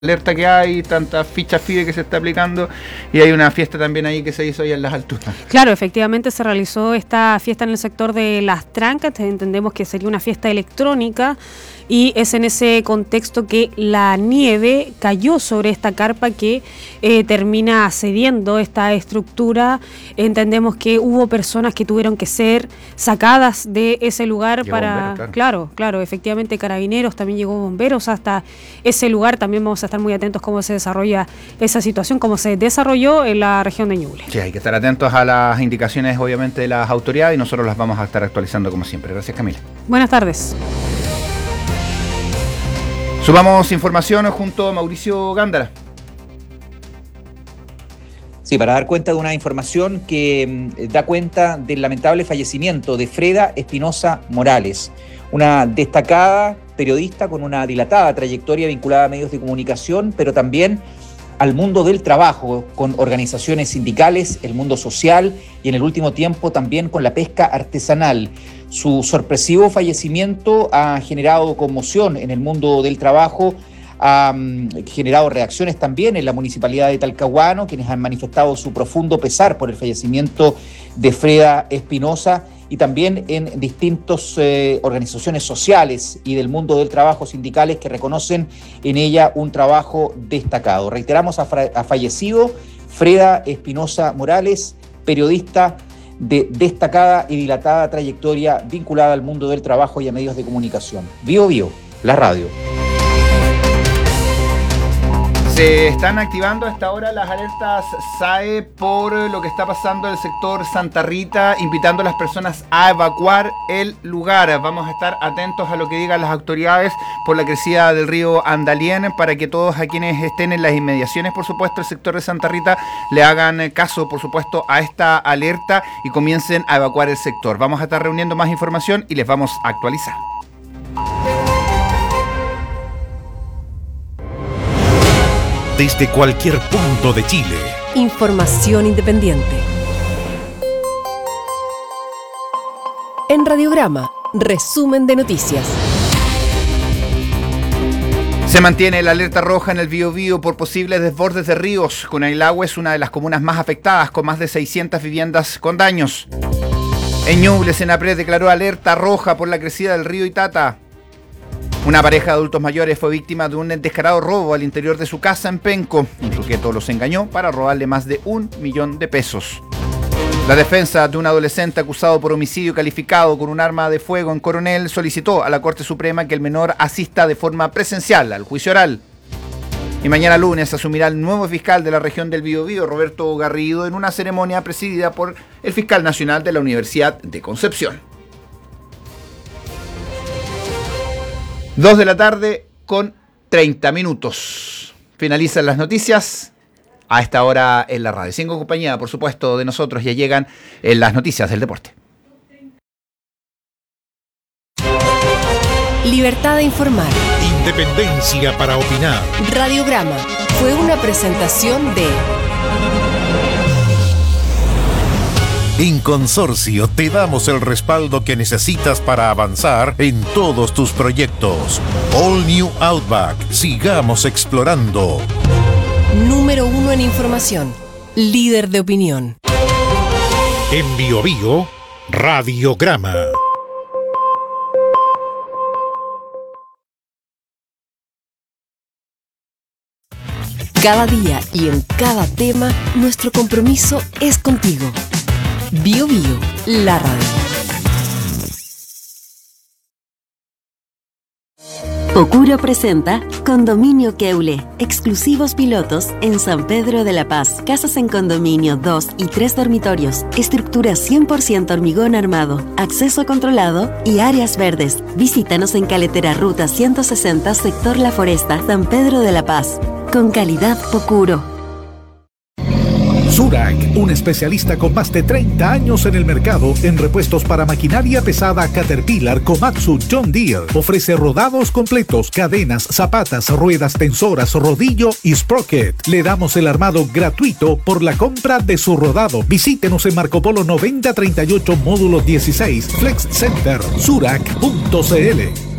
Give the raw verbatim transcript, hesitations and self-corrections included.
alerta que hay, tantas fichas FIDE que se está aplicando, y hay una fiesta también ahí que se hizo ahí en las alturas. Claro, efectivamente se realizó esta fiesta en el sector de Las Trancas, entendemos que sería una fiesta electrónica, y es en ese contexto que la nieve cayó sobre esta carpa que eh, termina cediendo esta estructura. Entendemos que hubo personas que tuvieron que ser sacadas de ese lugar. Llegó para... Bomberos, claro. claro, claro, efectivamente Carabineros, también llegó bomberos hasta ese lugar. También vamos a estar muy atentos cómo se desarrolla esa situación, cómo se desarrolló en la región de Ñuble. Sí, hay que estar atentos a las indicaciones obviamente de las autoridades y nosotros las vamos a estar actualizando como siempre. Gracias, Camila. Buenas tardes. Subamos información junto a Mauricio Gándara. Sí, para dar cuenta de una información que eh, da cuenta del lamentable fallecimiento de Freda Espinosa Morales, una destacada periodista con una dilatada trayectoria vinculada a medios de comunicación, pero también al mundo del trabajo, con organizaciones sindicales, el mundo social y en el último tiempo también con la pesca artesanal. Su sorpresivo fallecimiento ha generado conmoción en el mundo del trabajo, ha um, generado reacciones también en la municipalidad de Talcahuano, quienes han manifestado su profundo pesar por el fallecimiento de Freda Espinosa, y también en distintas eh, organizaciones sociales y del mundo del trabajo sindicales que reconocen en ella un trabajo destacado. Reiteramos, ha, fra- ha fallecido Freda Espinosa Morales, periodista de destacada y dilatada trayectoria vinculada al mundo del trabajo y a medios de comunicación. Bio Bio, la radio. Se están activando a esta hora las alertas S A E por lo que está pasando en el sector Santa Rita, invitando a las personas a evacuar el lugar. Vamos a estar atentos a lo que digan las autoridades por la crecida del río Andalién, para que todos a quienes estén en las inmediaciones, por supuesto, el sector de Santa Rita, le hagan caso, por supuesto, a esta alerta y comiencen a evacuar el sector. Vamos a estar reuniendo más información y les vamos a actualizar. Desde cualquier punto de Chile. Información independiente. En Radiograma, resumen de noticias. Se mantiene la alerta roja en el Biobío por posibles desbordes de ríos. Conailagüe es una de las comunas más afectadas, con más de seiscientas viviendas con daños. En Ñuble, Senapred declaró alerta roja por la crecida del río Itata. Una pareja de adultos mayores fue víctima de un descarado robo al interior de su casa en Penco. Un sujeto los engañó para robarle más de un millón de pesos. La defensa de un adolescente acusado por homicidio calificado con un arma de fuego en Coronel solicitó a la Corte Suprema que el menor asista de forma presencial al juicio oral. Y mañana lunes asumirá el nuevo fiscal de la región del Biobío, Roberto Garrido, en una ceremonia presidida por el fiscal nacional de la Universidad de Concepción. Dos de la tarde con treinta minutos. Finalizan las noticias a esta hora en la radio. Sin compañía, por supuesto, de nosotros, ya llegan en las noticias del deporte. Libertad de informar. Independencia para opinar. Radiograma fue una presentación de... En Consorcio te damos el respaldo que necesitas para avanzar en todos tus proyectos. All New Outback. Sigamos explorando. Número uno en información. Líder de opinión. En Biobío, Radiograma. Cada día y en cada tema, nuestro compromiso es contigo. Bio Bio, la radio. Pocuro presenta Condominio Queule, exclusivos pilotos en San Pedro de la Paz. Casas en condominio, dos y tres dormitorios, estructura cien por ciento hormigón armado, acceso controlado y áreas verdes. Visítanos en Caletera Ruta ciento sesenta, sector La Foresta, San Pedro de la Paz. Con calidad Pocuro. Zurach, un especialista con más de treinta años en el mercado en repuestos para maquinaria pesada Caterpillar, Komatsu, John Deere. Ofrece rodados completos, cadenas, zapatas, ruedas tensoras, rodillo y sprocket. Le damos el armado gratuito por la compra de su rodado. Visítenos en Marco Polo noventa treinta y ocho, módulo dieciséis, Flex Center, zurach punto c l.